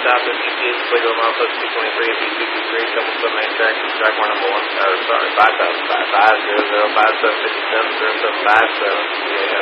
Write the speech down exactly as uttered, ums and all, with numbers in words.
stop at B P H, Toledo, milepost two twenty-three, B two two three, double seven main track, track one number one, or sorry, five thousand five five zero zero five seven fifty seven zero seven five seven.